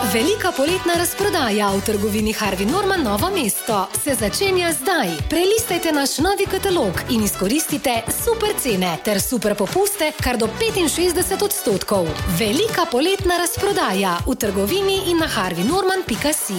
Velika poletna razprodaja v trgovini Harvey Norman Novo mesto se začenja zdaj. Prelistajte naš novi katalog in izkoristite super cene ter super popuste kar do 65%. Velika poletna razprodaja v trgovini in na harveynorman.si.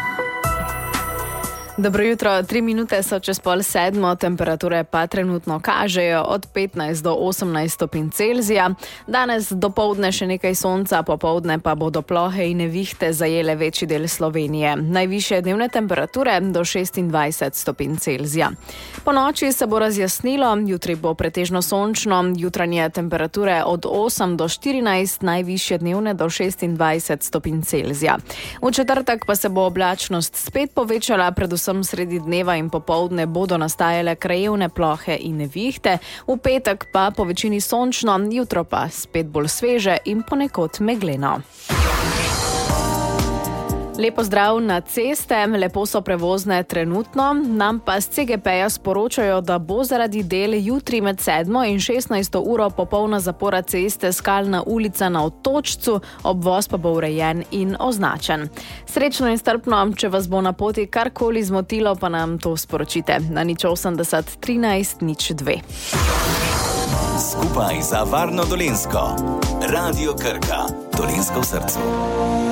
Dobro jutro, 3 minute so čez 6:30, temperature pa trenutno kažejo od 15 do 18 stopinj Celzija. Danes dopoldne še nekaj sonca, popoldne pa bodo plohe in nevihte zajele večji del Slovenije. Najvišje dnevne temperature do 26 stopinj Celzija. Po noči se bo razjasnilo, jutri bo pretežno sončno, jutranje temperature od 8 do 14, najvišje dnevne do 26 stopinj Celzija. V četrtek pa se bo oblačnost spet povečala, predvsem sredi dneva in popoldne bodo nastajale krajevne plohe in nevihte, v petek pa po večini sončno, jutro pa spet bolj sveže in ponekod megleno. Lepo zdrav na ceste, lepo so prevozne trenutno, nam pa z CGP-ja sporočajo, da bo zaradi del jutri med 7 in 16 uro popolna zapora ceste Skalna ulica na Otočcu, obvoz pa bo urejen in označen. Srečno in strpno, če vas bo na poti karkoli zmotilo, pa nam to sporočite na 080 13 02. Skupaj za varno Dolenjsko. Radio Krka, Dolenjsko v srcu.